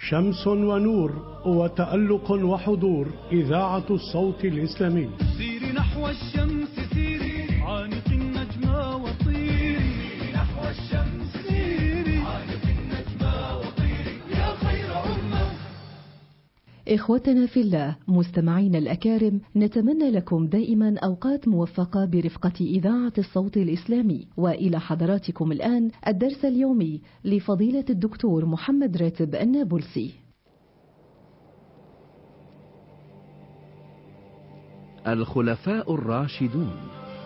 شمس ونور وتألق وحضور، إذاعة الصوت الإسلامي. سيري نحو الشمس سيري، عانق النجمة وطيري نحو الشمس سيري، عانق النجمة وطيري يا خير أمة. إخوتنا في الله، مستمعين الأكارم، نتمنى لكم دائما أوقات موفقة برفقة إذاعة الصوت الإسلامي. وإلى حضراتكم الآن الدرس اليومي لفضيلة الدكتور محمد راتب النابلسي. الخلفاء الراشدون.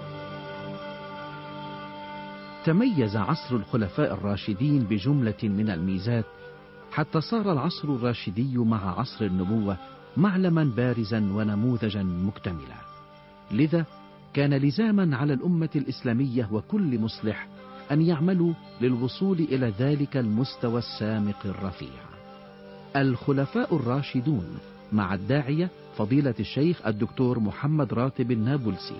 تميز عصر الخلفاء الراشدين بجملة من الميزات، حتى صار العصر الراشدي مع عصر النبوة معلما بارزا ونموذجا مكتملا. لذا كان لزاما على الأمة الإسلامية وكل مصلح أن يعملوا للوصول إلى ذلك المستوى السامق الرفيع. الخلفاء الراشدون مع الداعية فضيلة الشيخ الدكتور محمد راتب النابلسي.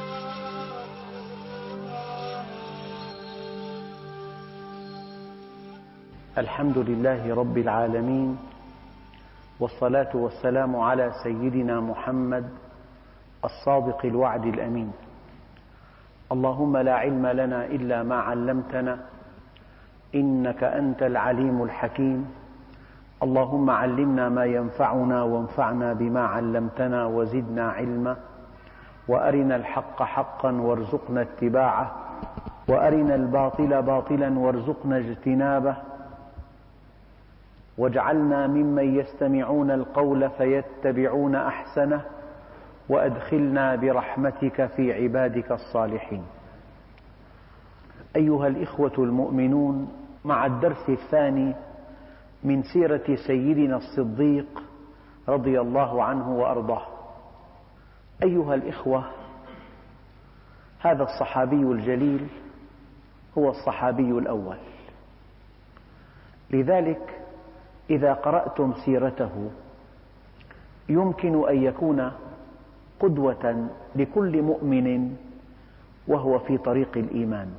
الحمد لله رب العالمين، والصلاة والسلام على سيدنا محمد الصادق الوعد الأمين. اللهم لا علم لنا إلا ما علمتنا، إنك أنت العليم الحكيم. اللهم علمنا ما ينفعنا وانفعنا بما علمتنا وزدنا علما، وأرنا الحق حقا وارزقنا اتباعه، وأرنا الباطل باطلا وارزقنا اجتنابه، واجعلنا ممن يستمعون القول فيتبعون أحسنه، وأدخلنا برحمتك في عبادك الصالحين. أيها الإخوة المؤمنون، مع الدرس الثاني من سيرة سيدنا الصديق رضي الله عنه وأرضاه. أيها الإخوة، هذا الصحابي الجليل هو الصحابي الأول، لذلك إذا قرأتم سيرته يمكن أن يكون قدوة لكل مؤمن وهو في طريق الإيمان.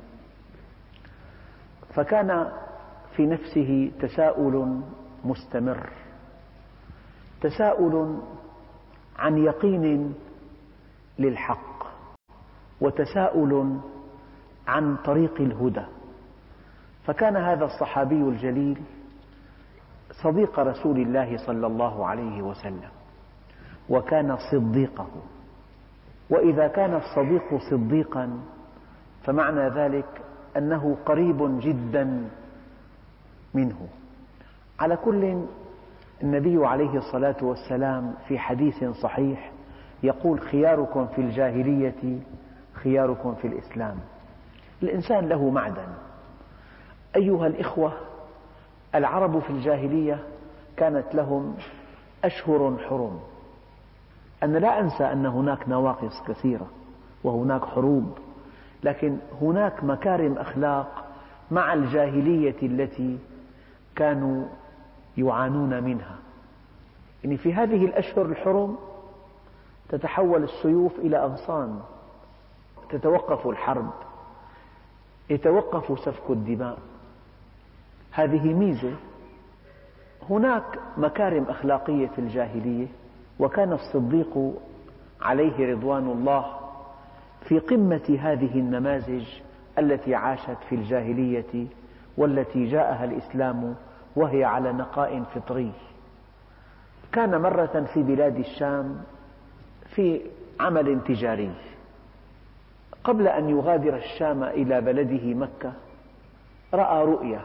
فكان في نفسه تساؤل مستمر، تساؤل عن يقين للحق، وتساؤل عن طريق الهدى. فكان هذا الصحابي الجليل صديق رسول الله صلى الله عليه وسلم، وكان صديقه. وإذا كان الصديق صديقا فمعنى ذلك أنه قريب جدا منه. على كل، النبي عليه الصلاة والسلام في حديث صحيح يقول: خياركم في الجاهلية خياركم في الإسلام. الإنسان له معدن. أيها الإخوة، العرب في الجاهلية كانت لهم أشهر حرم. أنا لا أنسى أن هناك نواقص كثيرة وهناك حروب، لكن هناك مكارم أخلاق مع الجاهلية التي كانوا يعانون منها. يعني في هذه الأشهر الحرم تتحول السيوف إلى أغصان، تتوقف الحرب، يتوقف سفك الدماء. هذه ميزة. هناك مكارم أخلاقية في الجاهلية، وكان الصديق عليه رضوان الله في قمة هذه النماذج التي عاشت في الجاهلية والتي جاءها الإسلام وهي على نقاء فطري. كان مرة في بلاد الشام في عمل تجاري. قبل أن يغادر الشام إلى بلده مكة رأى رؤيا،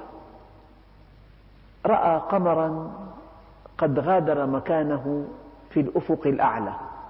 رأى قمرا قد غادر مكانه في الأفق الأعلى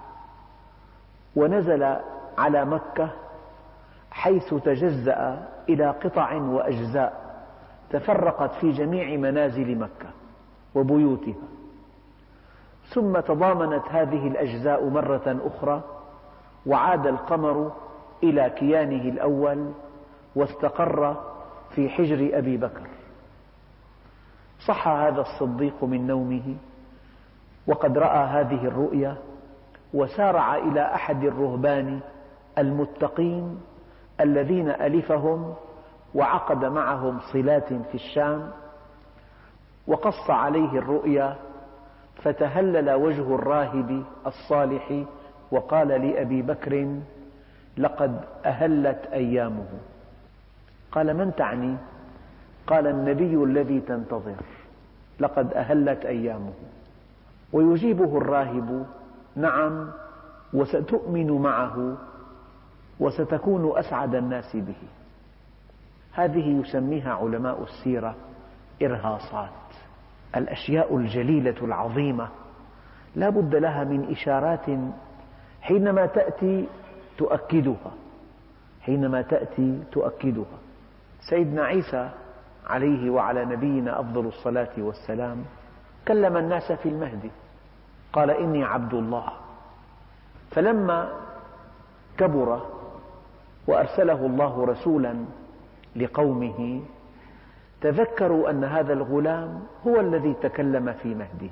ونزل على مكة، حيث تجزأ إلى قطع وأجزاء تفرقت في جميع منازل مكة وبيوتها، ثم تضامنت هذه الأجزاء مرة أخرى، وعاد القمر إلى كيانه الأول واستقر في حجر أبي بكر. صحى هذا الصديق من نومه وقد رأى هذه الرؤيا، وسارع إلى أحد الرهبان المتقين الذين ألفهم وعقد معهم صلات في الشام، وقص عليه الرؤيا، فتهلل وجه الراهب الصالح وقال لأبي بكر: لقد أهلت أيامه. قال: من تعني؟ قال: النبي الذي تنتظر، لقد أهلت أيامه. ويجيبه الراهب: نعم، وستؤمن معه وستكون أسعد الناس به. هذه يسميها علماء السيرة إرهاصات. الأشياء الجليلة العظيمة لا بد لها من إشارات حينما تأتي تؤكدها. سيدنا عيسى عليه وعلى نبينا أفضل الصلاة والسلام كلم الناس في المهد، قال: إني عبد الله. فلما كبر وأرسله الله رسولا لقومه تذكروا أن هذا الغلام هو الذي تكلم في مهده.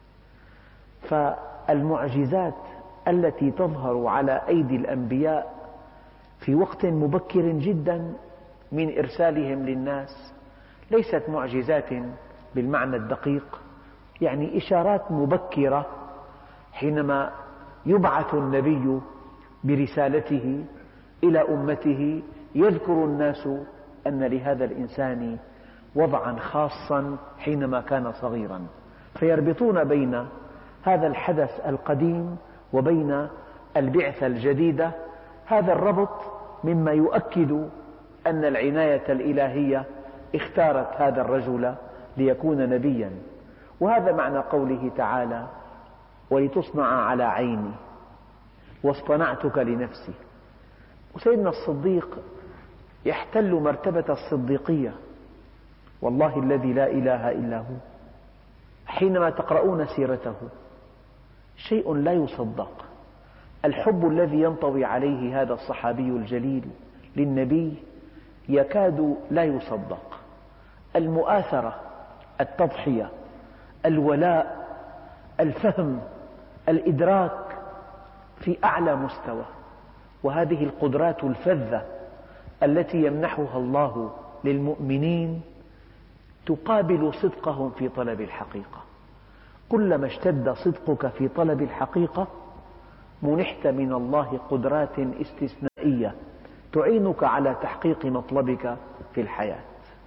فالمعجزات التي تظهر على أيدي الأنبياء في وقت مبكر جدا من إرسالهم للناس ليست معجزات بالمعنى الدقيق، يعني إشارات مبكرة. حينما يبعث النبي برسالته إلى أمته يذكر الناس أن لهذا الإنسان وضعا خاصا حينما كان صغيرا، فيربطون بين هذا الحدث القديم وبين البعثة الجديدة. هذا الربط مما يؤكد أن العناية الإلهية اختارت هذا الرجل ليكون نبيا. وهذا معنى قوله تعالى: ولتصنع على عيني واصطنعتك لنفسي. وسيدنا الصديق يحتل مرتبة الصديقية، والله الذي لا إله إلا هو. حينما تقرؤون سيرته شيء لا يصدق. الحب الذي ينطوي عليه هذا الصحابي الجليل للنبي يكاد لا يصدق. المؤاثرة، التضحية، الولاء، الفهم، الإدراك في أعلى مستوى. وهذه القدرات الفذة التي يمنحها الله للمؤمنين تقابل صدقهم في طلب الحقيقة. كلما اشتد صدقك في طلب الحقيقة منحت من الله قدرات استثنائية تعينك على تحقيق مطلبك في الحياة.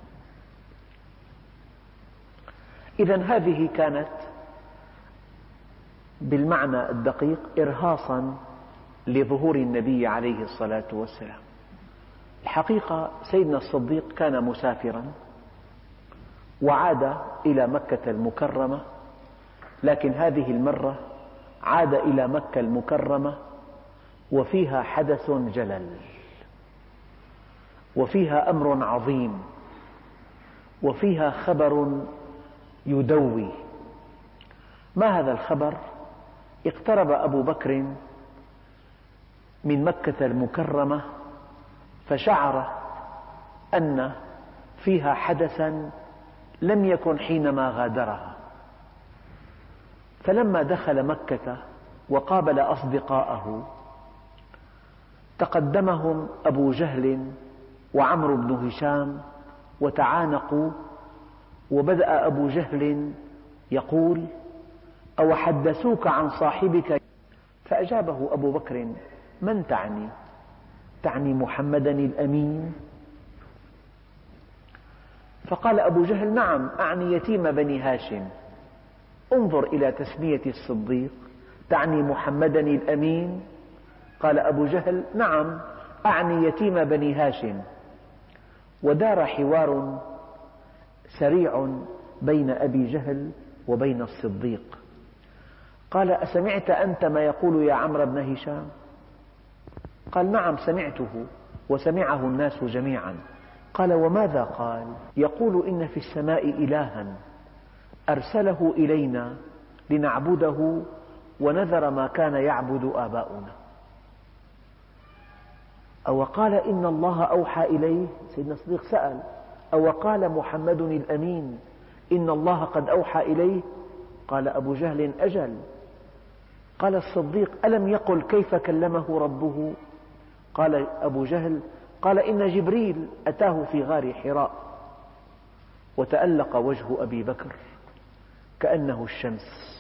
إذن هذه كانت بالمعنى الدقيق إرهاصا لظهور النبي عليه الصلاة والسلام. الحقيقة سيدنا الصديق كان مسافرا وعاد إلى مكة المكرمة، لكن هذه المرة عاد إلى مكة المكرمة وفيها حدث جلل، وفيها أمر عظيم، وفيها خبر يدوي. ما هذا الخبر؟ اقترب أبو بكر من مكة المكرمة فشعر أن فيها حدثا لم يكن حينما غادرها. فلما دخل مكة وقابل أصدقاءه تقدمهم أبو جهل وعمرو بن هشام وتعانقوا، وبدأ أبو جهل يقول: أو حدثوك عن صاحبك؟ فأجابه أبو بكر: من تعني؟ تعني محمدا الأمين؟ فقال أبو جهل: نعم، أعني يتيم بني هاشم. انظر إلى تسمية الصديق، تعني محمدا الأمين؟ قال أبو جهل: نعم، أعني يتيم بني هاشم. ودار حوار سريع بين أبي جهل وبين الصديق. قال: أسمعت أنت ما يقول يا عمرو بن هشام؟ قال: نعم، سمعته وسمعه الناس جميعا. قال: وماذا قال؟ يقول: إن في السماء إلها أرسله إلينا لنعبده ونذر ما كان يعبد آباؤنا. أو قال إن الله أوحى إليه؟ سيدنا الصديق سأل: أو قال محمد الأمين إن الله قد أوحى إليه؟ قال أبو جهل: أجل. قال الصديق: ألم يقل كيف كلمه ربه؟ قال أبو جهل: قال إن جبريل أتاه في غار حراء. وتألق وجه أبي بكر كأنه الشمس.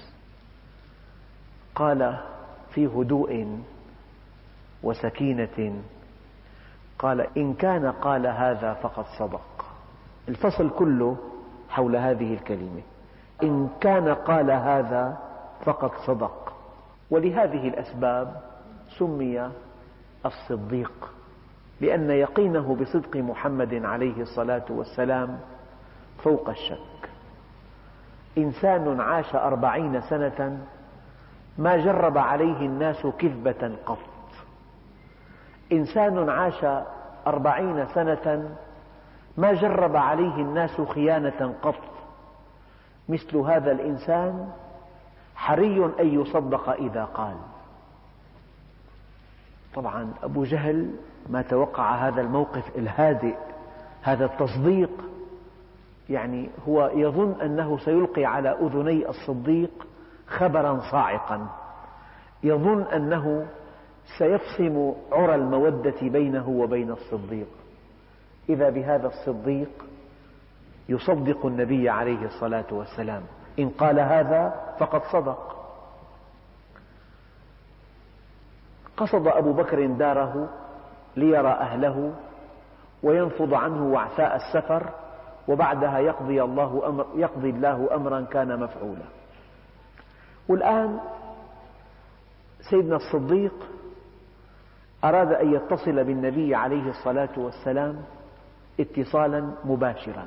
قال في هدوء وسكينة، قال: إن كان قال هذا فقد صدق. الفصل كله حول هذه الكلمة، إن كان قال هذا فقد صدق. ولهذه الأسباب سمي الصديق، لأن يقينه بصدق محمد عليه الصلاة والسلام فوق الشك. إنسان عاش 40 سنة ما جرب عليه الناس كذبة قط. إنسان عاش 40 سنة ما جرب عليه الناس خيانة قط. مثل هذا الإنسان حري أن يصدق إذا قال. طبعا أبو جهل ما توقع هذا الموقف الهادئ، هذا التصديق، يعني هو يظن أنه سيلقي على أذني الصديق خبرا صاعقا، يظن أنه سيفصم عرى المودة بينه وبين الصديق. إذا بهذا الصديق يصدق النبي عليه الصلاة والسلام، إن قال هذا فقد صدق. قصد أبو بكر داره ليرى أهله وينفض عنه وعثاء السفر، وبعدها يقضي الله أمرا كان مفعولا. والآن سيدنا الصديق أراد أن يتصل بالنبي عليه الصلاة والسلام اتصالا مباشرا.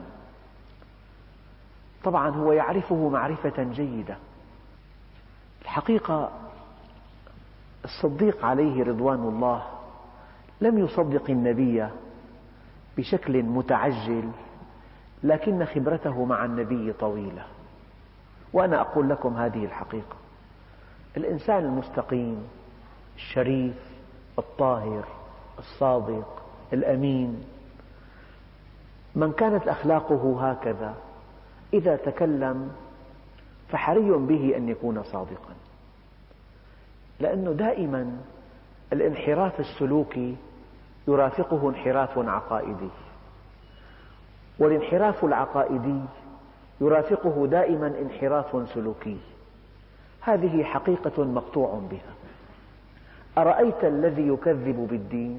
طبعا هو يعرفه معرفة جيدة. الحقيقة الصديق عليه رضوان الله لم يصدق النبي بشكل متعجل، لكن خبرته مع النبي طويلة. وأنا أقول لكم هذه الحقيقة: الإنسان المستقيم الشريف الطاهر الصادق الأمين، من كانت أخلاقه هكذا إذا تكلم فحري به أن يكون صادقا، لأنه دائما الانحراف السلوكي يرافقه انحراف عقائدي، والانحراف العقائدي يرافقه دائما انحراف سلوكي. هذه حقيقة مقطوع بها. أرأيت الذي يكذب بالدين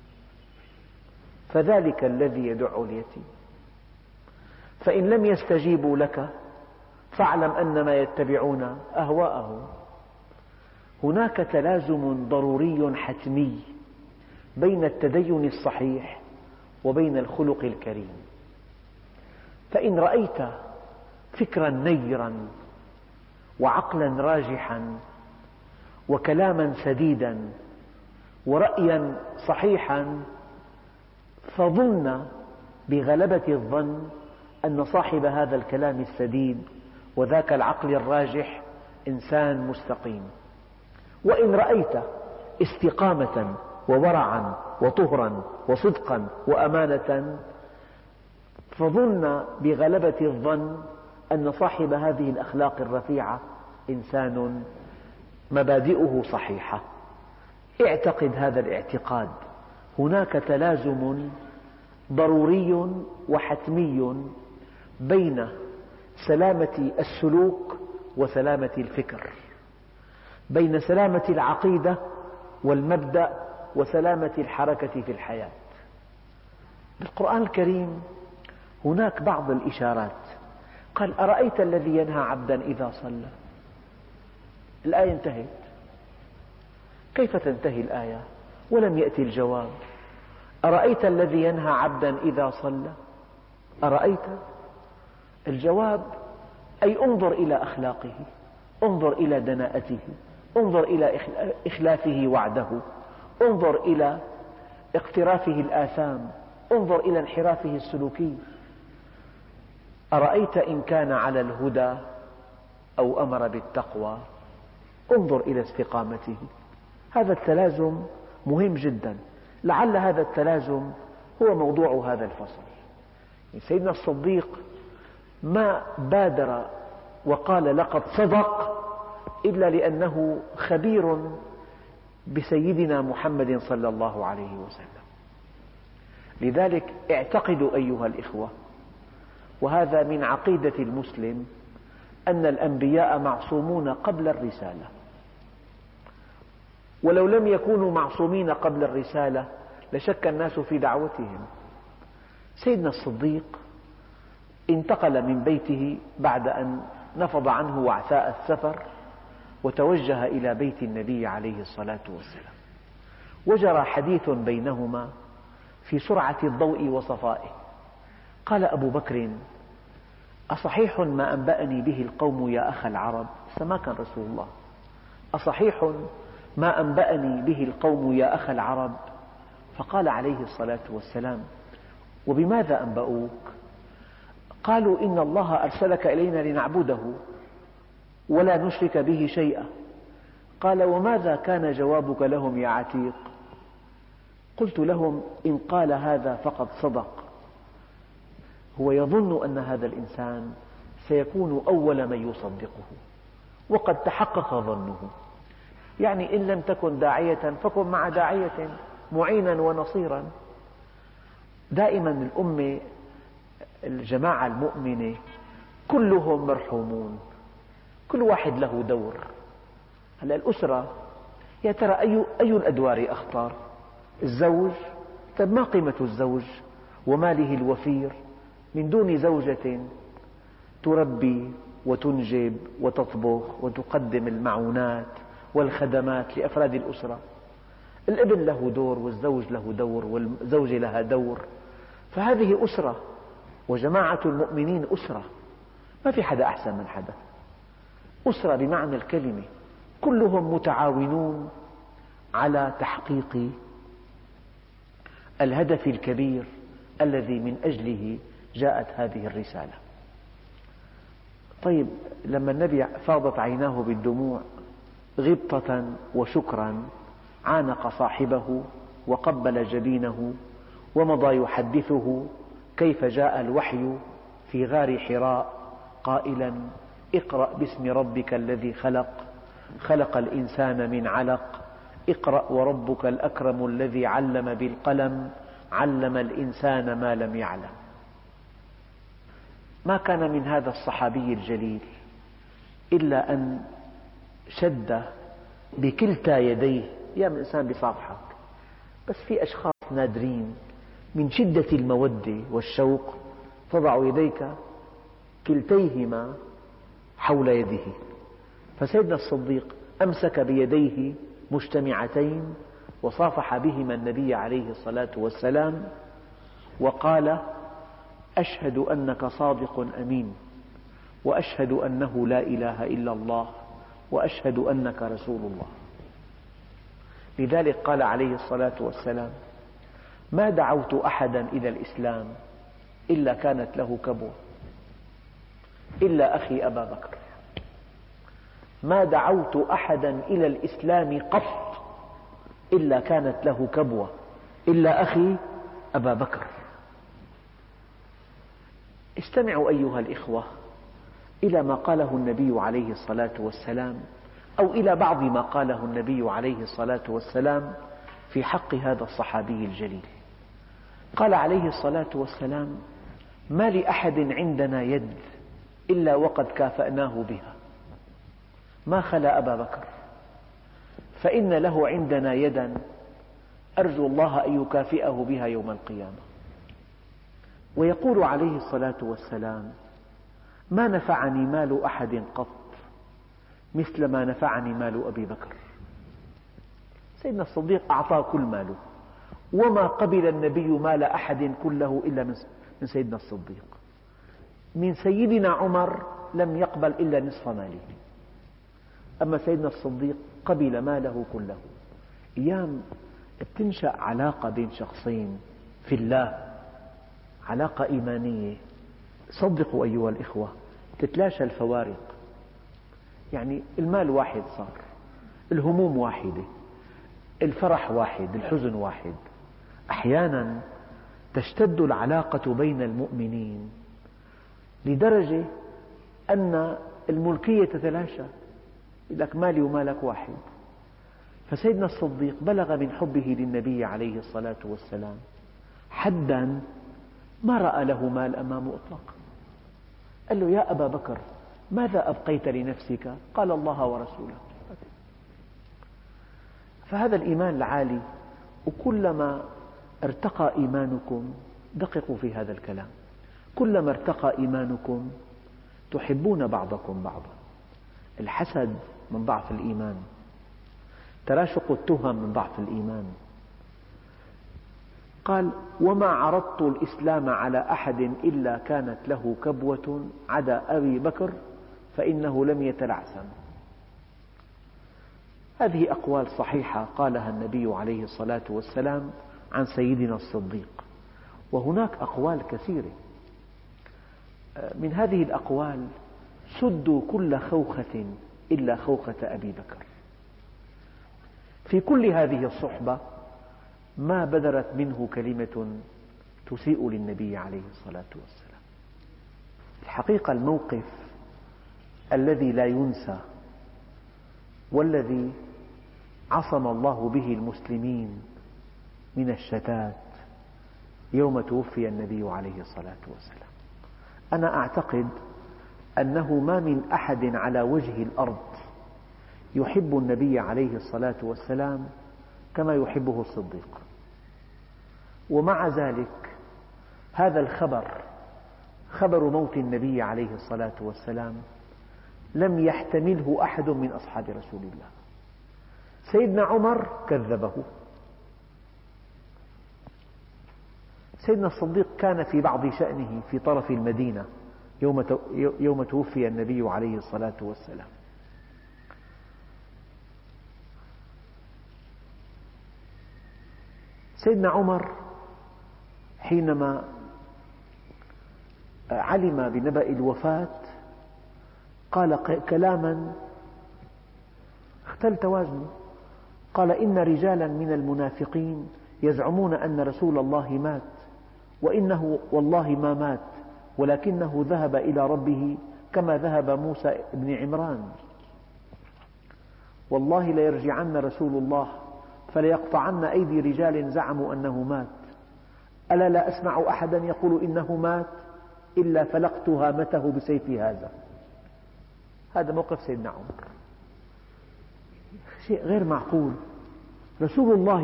فذلك الذي يدع اليتيم، فإن لم يستجيبوا لك فاعلم أنما يتبعون أهواءهم. هناك تلازم ضروري حتمي بين التدين الصحيح وبين الخلق الكريم. فإن رأيت فكرا نيرا وعقلا راجحا وكلاما سديدا ورأيا صحيحا، فظن بغلبة الظن أن صاحب هذا الكلام السديد وذاك العقل الراجح إنسان مستقيم. وإن رأيت استقامة وورعا وطهرا وصدقا وأمانة، فظن بغلبة الظن أن صاحب هذه الأخلاق الرفيعة إنسان مبادئه صحيحة. اعتقد هذا الاعتقاد: هناك تلازم ضروري وحتمي بين سلامة السلوك وسلامة الفكر، بين سلامة العقيدة والمبدأ وسلامة الحركة في الحياة. بالقرآن الكريم هناك بعض الإشارات. قال: أرأيت الذي ينهى عبدا إذا صلى. الآية انتهت. كيف تنتهي الآية ولم يأتي الجواب؟ أرأيت الذي ينهى عبدا إذا صلى. أرأيت؟ الجواب أي انظر إلى أخلاقه، انظر إلى دناءته، انظر إلى إخلافه وعده، انظر إلى اقترافه الآثام، انظر إلى انحرافه السلوكي. أرأيت إن كان على الهدى أو أمر بالتقوى. انظر إلى استقامته. هذا التلازم مهم جدا. لعل هذا التلازم هو موضوع هذا الفصل. سيدنا الصديق ما بادر وقال لقد صدق إلا لأنه خبير بسيدنا محمد صلى الله عليه وسلم. لذلك اعتقدوا أيها الإخوة، وهذا من عقيدة المسلم، أن الأنبياء معصومون قبل الرسالة، ولو لم يكونوا معصومين قبل الرسالة لشك الناس في دعوتهم. سيدنا الصديق انتقل من بيته بعد أن نفض عنه وعثاء السفر وتوجه إلى بيت النبي عليه الصلاة والسلام، وجرى حديث بينهما في سرعة الضوء وصفائه. قال أبو بكر: أصحيح ما أنبأني به القوم يا أخ العرب؟ ما كان رسول الله. أصحيح ما أنبأني به القوم يا أخ العرب؟ فقال عليه الصلاة والسلام: وبماذا أنبأوك؟ قالوا: إن الله أرسلك إلينا لنعبده ولا نشرك به شيئا. قال: وماذا كان جوابك لهم يا عتيق؟ قلت لهم: إن قال هذا فقد صدق. هو يظن أن هذا الإنسان سيكون أول من يصدقه، وقد تحقق ظنه. يعني إن لم تكن داعية فكن مع داعية معينا ونصيرا. دائما الأمة، الجماعة المؤمنة كلهم مرحومون، كل واحد له دور. هلأ الأسرة، يا ترى أي الأدوار أخطر؟ الزوج؟ طيب ما قيمة الزوج وماله الوفير من دون زوجة تربي وتنجب وتطبخ وتقدم المعونات والخدمات لأفراد الأسرة؟ الابن له دور، والزوج له دور، والزوجة لها دور. فهذه أسرة، وجماعة المؤمنين أسرة، ما في حدا أحسن من حدا. أسرة بمعنى الكلمة، كلهم متعاونون على تحقيق الهدف الكبير الذي من أجله جاءت هذه الرسالة. طيب، لما النبي فاضت عيناه بالدموع غبطة وشكرا عانق صاحبه وقبل جبينه ومضى يحدثه كيف جاء الوحي في غار حراء قائلا: اقرأ باسم ربك الذي خلق، خلق الإنسان من علق، اقرأ وربك الأكرم الذي علم بالقلم، علم الإنسان ما لم يعلم. ما كان من هذا الصحابي الجليل إلا أن شد بكلتا يديه. يا من إنسان بيصافحك، بس في أشخاص نادرين من شدة المودة والشوق تضع يديك كلتيهما حول يده. فسيدنا الصديق أمسك بيديه مجتمعتين وصافح بهما النبي عليه الصلاة والسلام وقال: أشهد أنك صادق أمين، وأشهد أنه لا إله إلا الله، وأشهد أنك رسول الله. لذلك قال عليه الصلاة والسلام: ما دعوت أحدا إلى الإسلام إلا كانت له كبوة، إلا أخي أبا بكر. ما دعوت أحدا إلى الإسلام قط إلا كانت له كبوة، إلا أخي أبا بكر. استمعوا أيها الإخوة إلى ما قاله النبي عليه الصلاة والسلام، أو إلى بعض ما قاله النبي عليه الصلاة والسلام في حق هذا الصحابي الجليل. قال عليه الصلاة والسلام: ما لأحد عندنا يد إلا وقد كافأناه بها، ما خلا أبا بكر، فإن له عندنا يدا أرجو الله أن يكافئه بها يوم القيامة. ويقول عليه الصلاة والسلام: ما نفعني مال أحد قط مثل ما نفعني مال أبي بكر. سيدنا الصديق أعطاه كل ماله، وما قبل النبي مال أحد كله إلا من سيدنا الصديق. من سيدنا عمر لم يقبل إلا نصف ماله، أما سيدنا الصديق قبل ماله كله. أيام تنشأ علاقة بين شخصين في الله، علاقة إيمانية، صدقوا أيها الإخوة تتلاشى الفوارق. يعني المال واحد صار، الهموم واحدة، الفرح واحد، الحزن واحد. أحيانا تشتد العلاقة بين المؤمنين لدرجة أن الملكية تتلاشى، يقول لك مالي ومالك واحد. فسيدنا الصديق بلغ من حبه للنبي عليه الصلاة والسلام حدا ما رأى له مال أمامه إطلاقا. قال له: يا أبا بكر، ماذا أبقيت لنفسك؟ قال الله ورسوله. فهذا الإيمان العالي، وكلما ارتقى إيمانكم، دققوا في هذا الكلام، كلما ارتقى إيمانكم تحبون بعضكم بعضا. الحسد من ضعف الإيمان، تراشق التهم من ضعف الإيمان. قال: وما عرضت الإسلام على أحد إلا كانت له كبوة عدا أبي بكر فإنه لم يتلعثم. هذه أقوال صحيحة قالها النبي عليه الصلاة والسلام عن سيدنا الصديق، وهناك أقوال كثيرة. من هذه الأقوال: سدوا كل خوخة إلا خوخة أبي بكر. في كل هذه الصحبة ما بدرت منه كلمة تسيء للنبي عليه الصلاة والسلام. الحقيقة الموقف الذي لا ينسى والذي عصم الله به المسلمين من الشتات يوم توفي النبي عليه الصلاة والسلام. أنا أعتقد أنه ما من أحد على وجه الأرض يحب النبي عليه الصلاة والسلام كما يحبه الصديق، ومع ذلك هذا الخبر، خبر موت النبي عليه الصلاة والسلام، لم يحتمله أحد من أصحاب رسول الله. سيدنا عمر كذبه، سيدنا الصديق كان في بعض شأنه في طرف المدينة يوم توفي النبي عليه الصلاة والسلام. سيدنا عمر حينما علم بنبأ الوفاة قال كلاما اختل توازنه. قال: إن رجالا من المنافقين يزعمون أن رسول الله مات، وإنه والله ما مات، ولكنه ذهب إلى ربه كما ذهب موسى بن عمران. والله ليرجعن رسول الله فليقطعن أيدي رجال زعموا أنه مات. ألا لا أسمع أحدا يقول إنه مات إلا فلقت هامته بسيفي هذا. هذا موقف سيدنا عمر، شيء غير معقول. رسول الله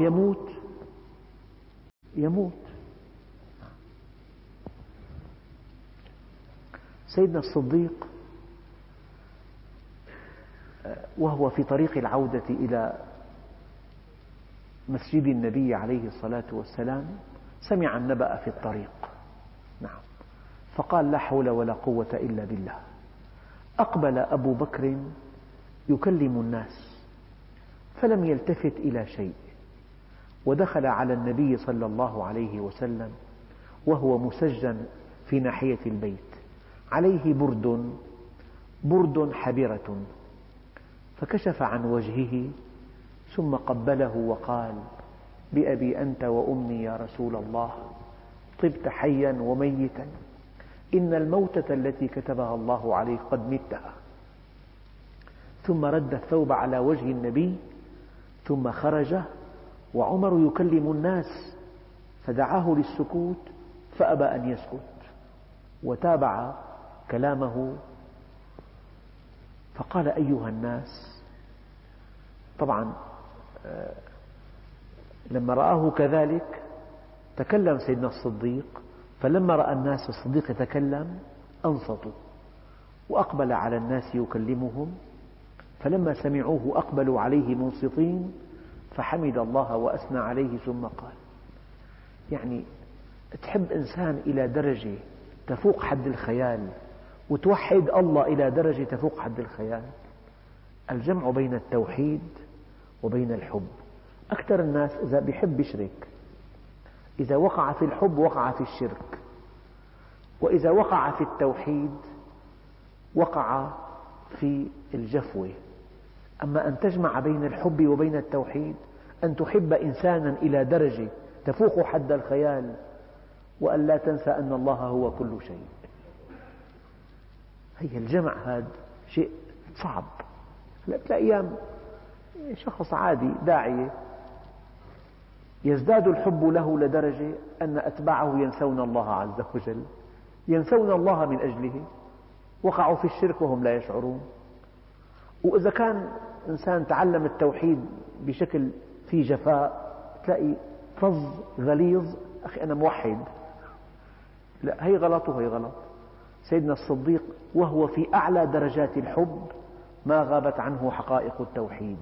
يموت. سيدنا الصديق وهو في طريق العودة إلى مسجد النبي عليه الصلاة والسلام سمع النبأ في الطريق، فقال: لا حول ولا قوة إلا بالله. أقبل أبو بكر يكلم الناس فلم يلتفت إلى شيء، ودخل على النبي صلى الله عليه وسلم وهو مسجن في ناحية البيت، عليه برد حبرة، فكشف عن وجهه ثم قبله وقال: بأبي أنت وأمي يا رسول الله، طبت حيا وميتا، إن الموتة التي كتبها الله عليك قد متها. ثم رد الثوب على وجه النبي ثم خرج، وعمر يكلم الناس فدعاه للسكوت فأبى أن يسكت وتابع كلامه. فقال: أيها الناس. طبعا لما رآه كذلك تكلم سيدنا الصديق، فلما رأى الناس الصديق يتكلم أنصتوا، وأقبل على الناس يكلمهم، فلما سمعوه أقبلوا عليه منصتين، فحمد الله وأثنى عليه ثم قال: يعني تحب إنسان إلى درجة تفوق حد الخيال، وتوحد الله إلى درجة تفوق حد الخيال. الجمع بين التوحيد وبين الحب. أكثر الناس إذا بيحب يشرك، إذا وقع في الحب وقع في الشرك، وإذا وقع في التوحيد وقع في الجفوة. أما أن تجمع بين الحب وبين التوحيد، أن تحب إنسانا إلى درجة تفوق حد الخيال، وأن لا تنسى أن الله هو كل شيء. هي الجمع هذا شيء صعب. أيام شخص عادي داعية يزداد الحب له لدرجة أن أتباعه ينسون الله عز وجل، ينسون الله من أجله. وقعوا في الشرك وهم لا يشعرون. وإذا كان إنسان تعلم التوحيد بشكل فيه جفاء، تلاقي فظ غليظ، أخي أنا موحد، لا، هي غلط وهي غلط. سيدنا الصديق وهو في أعلى درجات الحب ما غابت عنه حقائق التوحيد.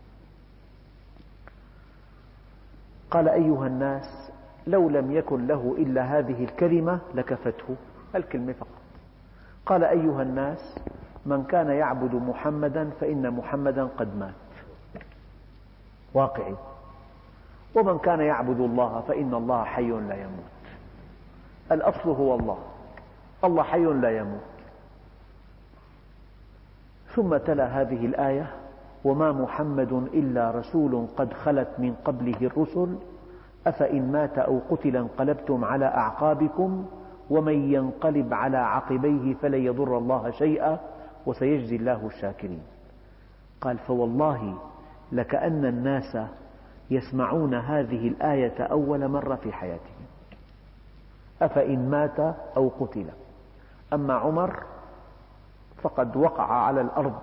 قال أيها الناس لو لم يكن له إلا هذه الكلمة لكفته، الكلمة فقط. قال أيها الناس من كان يعبد محمدا فإن محمدا قد مات، واقعي. ومن كان يعبد الله فإن الله حي لا يموت. الأصل هو الله، الله حي لا يموت. ثم تلا هذه الآية وما محمد إلا رسول قد خلت من قبله الرسل أفإن مات أو قتل انقلبتم على أعقابكم ومن ينقلب على عقبيه فلن يضر الله شيئا وسيجزي الله الشاكرين. قال فوالله لكأن الناس يسمعون هذه الآية أول مرة في حياتهم، أفإن مات أو قتل. أما عمر فقد وقع على الأرض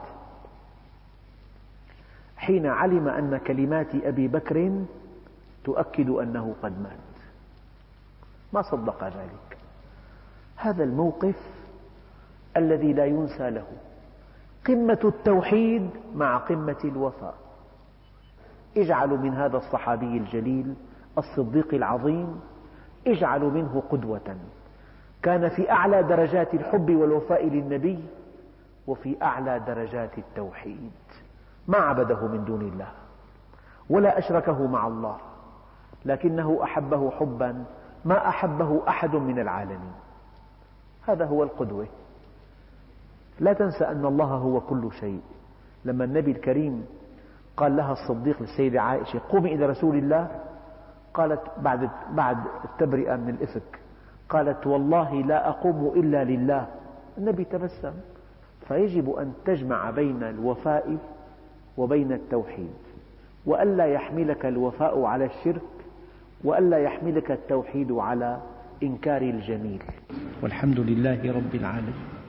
حين علم أن كلمات أبي بكر تؤكد أنه قد مات، ما صدق ذلك. هذا الموقف الذي لا ينسى له، قمة التوحيد مع قمة الوفاء. اجعلوا من هذا الصحابي الجليل الصديق العظيم، اجعلوا منه قدوة، كان في أعلى درجات الحب والوفاء للنبي وفي أعلى درجات التوحيد، ما عبده من دون الله ولا أشركه مع الله، لكنه أحبه حبا ما أحبه أحد من العالمين. هذا هو القدوة. لا تنسى أن الله هو كل شيء. لما النبي الكريم قال لها الصديق للسيدة عائشة قومي إلى رسول الله، قالت بعد التبرئة من الإفك، قالت والله لا أقوم إلا لله. النبي تبسم. فيجب أن تجمع بين الوفاء وبين التوحيد، وألا يحملك الوفاء على الشرك، وألا يحملك التوحيد على إنكار الجميل. والحمد لله رب العالمين.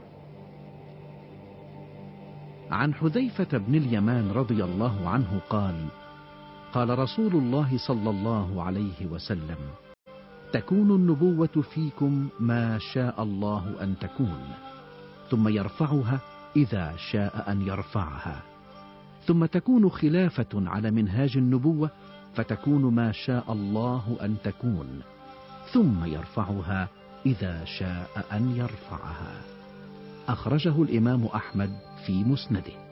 عن حذيفة بن اليمان رضي الله عنه قال قال رسول الله صلى الله عليه وسلم تكون النبوة فيكم ما شاء الله أن تكون، ثم يرفعها إذا شاء أن يرفعها، ثم تكون خلافة على منهاج النبوة فتكون ما شاء الله أن تكون، ثم يرفعها إذا شاء أن يرفعها. أخرجه الإمام أحمد في مسنده.